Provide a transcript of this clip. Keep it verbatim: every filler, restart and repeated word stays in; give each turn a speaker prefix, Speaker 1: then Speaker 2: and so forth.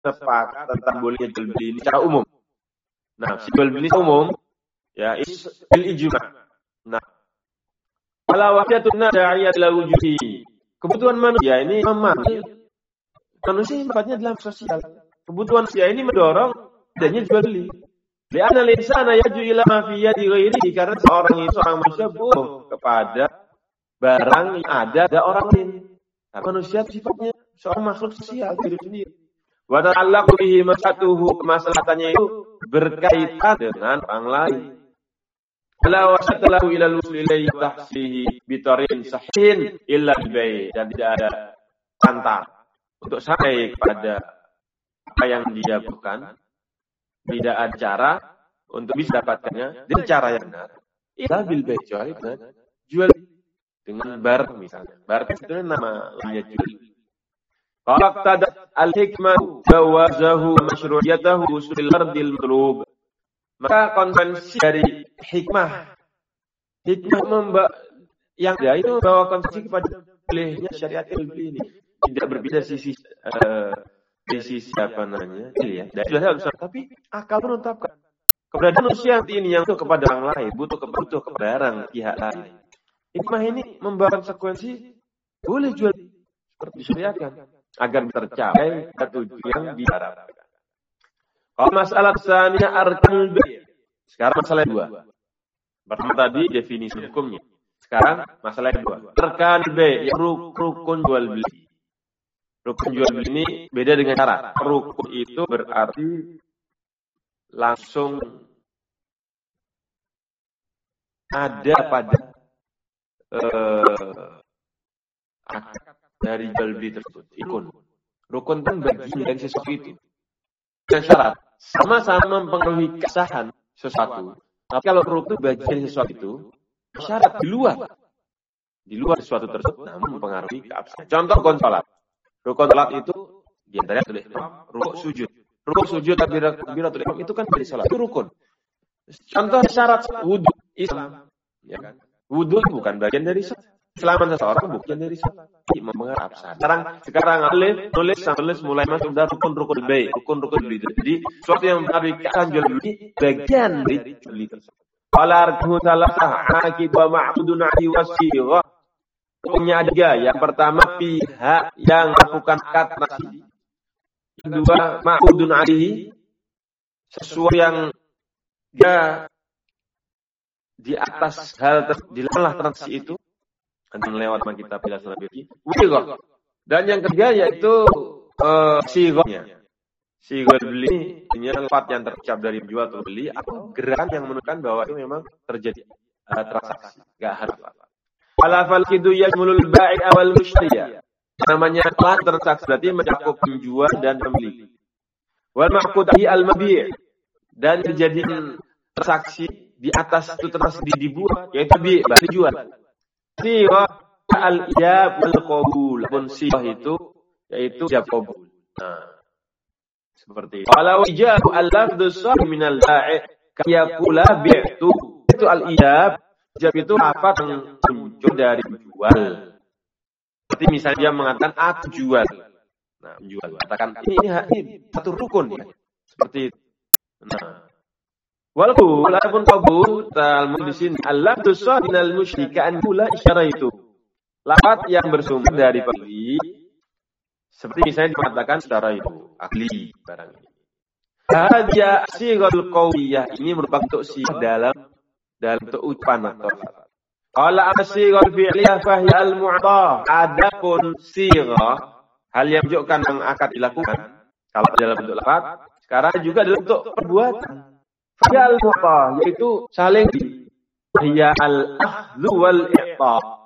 Speaker 1: sepakat tentang bolehnya jual beli ini secara umum. Nah, si jual beli umum ya is bil ijma'. Nah, ala wahdatun da'iyat la wujudi. Kebutuhan manusia ini memanggil manusia sifatnya dalam sosial. Kebutuhan manusia ini mendorong adanya jual beli. Li'anna al-insana yaju ila ma fi yadi ghairihi, karena seorang itu seorang manusia butuh kepada barang yang ada pada orang lain. Karena manusia sifatnya seorang makhluk sosial, hidup sendiri. Wa ta'allaqu bihi mas'atuhu, kemaslahatannya itu berkaitan dengan orang lain. Ala wasatalahu ila al-wusul ilayhi tahsihi bi tariqin sahihin illa bil, dan tidak ada tantang untuk sampai kepada apa yang dia butuhkan. Tidak ada cara untuk bisa dapatkannya dengan cara yang benar. Illa bil bai', dengan jual dengan barang misalnya. Barang itu nama lainnya jual. Faqtadat al-hikmah jawazahu masyru'iyatahu usul ardil matlub. Maka konsekuensi dari hikmah hikmah memba yang dia itu membawa konsekuensi kepada bolehnya syariat ilmi ini. Tidak berbeda sisi uh, di sisi apa namanya ya, dari sudah tapi akal menetapkan keberadaan manusia ini yang butuh kepada orang lain, butuh kebutuh kepada barang pihak lain. Hikmah ini membawa konsekuensi boleh jual seperti disyariatkan agar tercapai tujuan yang diharapkan. Kalau masalah tsaniyah arkanul bai', sekarang masalah dua. Pertama tadi definisi hukumnya. Sekarang masalah kedua. Arkanul bai', rukun jual beli. Rukun jual beli ini beda dengan syarat. Rukun itu berarti langsung ada pada uh, akad dari jual beli tersebut. Rukun. Rukun itu bagian dari sesuatu itu. Dan syarat sama-sama mempengaruhi kesahan sesuatu. Tapi kalau rukun bagian sesuatu itu, syarat di luar. Di luar sesuatu tersebut namun mempengaruhi keabsahan. Contoh rukun salat. Rukun salat itu di antaranya tulis rukun sujud. Rukun sujud takbiratul ihram itu kan dari salat. Itu rukun. Contoh syarat wudu Islam, ya kan? Wudu bukan bagian dari salat. Keselamatan seseorang bukan dari salat. Mempengaruhi keabsahan. Sekarang sekarang alif tulis tulis mulai masuk dari rukun-rukun bai', rukun-rukun beli. Jadi sesuatu yang mempengaruhi keabsahan jual beli bagian dari jual beli tersebut. Qala arkahu salasah akid wa ma'budun 'alaihi wasigha. Punya tiga. Yang pertama pihak yang melakukan akad transaksi. Kedua ma'budun 'alaihi, sesuatu yang dia di atas hal dilakukanlah transaksi itu. Antum lewat sama kita bila selanjutnya. Wigha. Dan yang ketiga yaitu uh, sighahnya. Sighah beli ini lafaz yang terucap dari jual atau beli atau gerakan yang menunjukkan bahwa itu memang terjadi uh, transaksi. Enggak harus apa. Alafal kidu yashmulul bai' wal mushtari. Namanya lafaz transaksi berarti mencakup penjual dan pembeli. Wal ma'qud al mabi', dan kejadian transaksi di atas itu transaksi dibuat yaitu bi' berarti jual. Sighah al-ijab wal qabul. Pun sighah itu yaitu ijab qabul. Nah, seperti itu. Kalau ijab al-lafdhu sahih min al-bai' kayaqula bi'tu. Itu al-ijab. Ijab itu apa yang muncul dari jual. Seperti misalnya dia mengatakan aku jual. Nah, menjual. Katakan ini ini, ini satu rukun ya. Seperti itu. Nah, walaupun walaupun qabul talmud di sini al-lafdhu sahih min al-musyrika an kula isyarah itu. Lafaz yang bersumber dari pembeli seperti misalnya dikatakan secara itu ahli barang ini. Hadya sighul qawliyah, ini merupakan bentuk sighah dalam dalam bentuk ucapan atau kata. Qala as-sighul fi'liyah fa hiya al-mu'tah. Adapun sighah hal yang menunjukkan yang akan dilakukan kalau dalam bentuk lafaz, sekarang juga dalam bentuk perbuatan. Fa hiya al-mu'tah, yaitu saling di. Hiya al-akhdhu wal i'ta.